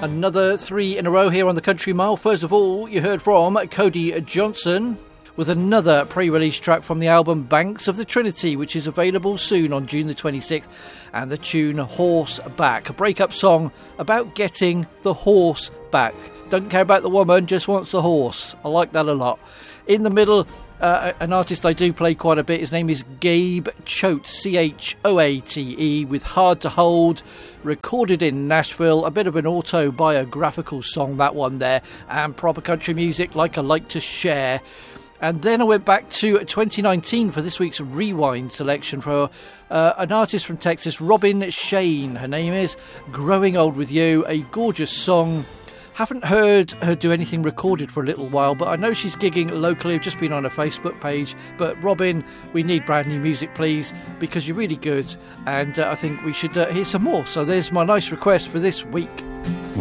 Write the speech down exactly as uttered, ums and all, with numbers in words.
Another three in a row here on the Country Mile. First of all, you heard from Cody Johnson with another pre-release track from the album Banks of the Trinity, which is available soon on June the twenty-sixth, and the tune Horse Back, a breakup song about getting the horse back. Don't care about the woman, just wants the horse. I like that a lot. In the middle, uh, an artist I do play quite a bit. His name is Gabe Choate, C H O A T E, with Hard to Hold, recorded in Nashville. A bit of an autobiographical song, that one there, and proper country music like I like to share. And then I went back to twenty nineteen for this week's Rewind selection for uh, an artist from Texas, Robin Shane. Her name is Growing Old With You, a gorgeous song. Haven't heard her do anything recorded for a little while, but I know she's gigging locally. I've just been on her Facebook page. But Robin, we need brand new music, please, because you're really good, and uh, I think we should uh, hear some more. So there's my nice request for this week.